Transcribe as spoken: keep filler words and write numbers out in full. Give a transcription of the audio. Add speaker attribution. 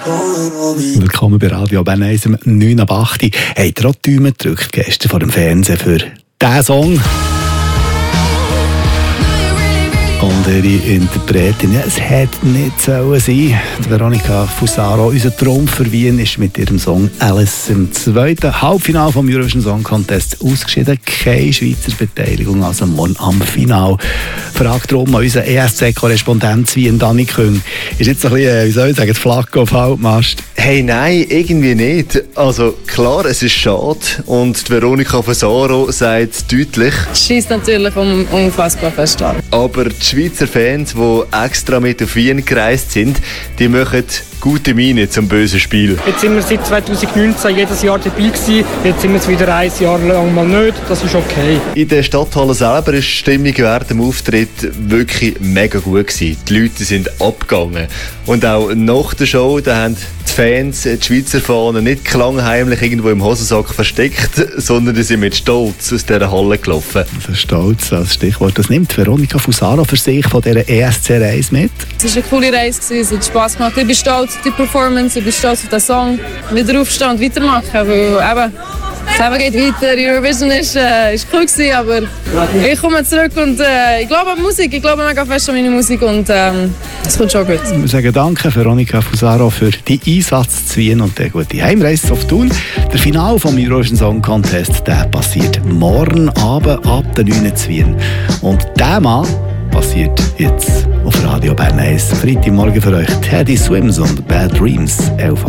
Speaker 1: Willkommen bei Radio Bern eins um neun ab acht. Hey, trotz Däumen gedrückt gestern vor dem Fernsehen für diesen Song. Und ihre Interpretin, ja, es hätte nicht sollen sein. Veronica Fusaro, unser Traum für Wien, ist mit ihrem Song «Alice» im zweiten Halbfinale vom Eurovision Song Contest ausgeschieden. Keine Schweizer Beteiligung, also morgen am Finale. Fragt darum an unseren E S C-Korrespondent Wien, Dani Küng. Ist jetzt ein bisschen, wie soll ich sagen, die Flagge auf Halbmast?
Speaker 2: Hey, nein, irgendwie nicht. Also klar, es ist schade und die Veronica Fusaro sagt deutlich.
Speaker 3: Es scheisst natürlich um, unfassbar fest an.
Speaker 2: Aber die Schweizer Fans, die extra mit auf Wien gereist sind, die machen gute Miene zum bösen Spiel.
Speaker 4: Jetzt sind wir seit zwanzig neunzehn jedes Jahr dabei gewesen. Jetzt sind wir es wieder ein Jahr lang mal nicht. Das ist okay.
Speaker 2: In der Stadthalle selber ist die Stimmung während dem Auftritt wirklich mega gut gewesen. Die Leute sind abgegangen. Und auch nach der Show, da haben die Fans die Schweizer Fahnen nicht klangheimlich irgendwo im Hosensack versteckt, sondern die sind mit Stolz aus dieser Halle gelaufen.
Speaker 1: Also Stolz als Stichwort. Das nimmt Veronica Fusaro für sich von dieser E S C-Reise mit.
Speaker 3: Es war eine coole Reise, es hat Spass gemacht. Ich bin stolz auf die Performance, ich bin stolz auf den Song. Wieder aufstehen und weitermachen, weil eben, das Leben geht weiter. Eurovision ist, äh, ist cool gewesen, aber ich komme zurück und äh, ich glaube an Musik, ich glaube mega fest an meine Musik und ähm, es kommt schon gut.
Speaker 1: Wir sagen danke Veronica Fusaro für den Einsatz zu Wien und die gute Heimreise auf Thun. Der Finale vom Eurovision Song Contest, der passiert morgen Abend ab der neun Uhr zu Wien. Und der Mann passiert jetzt auf Radio Bern eins. Freitagmorgen für euch Teddy Swims und Bad Dreams. elf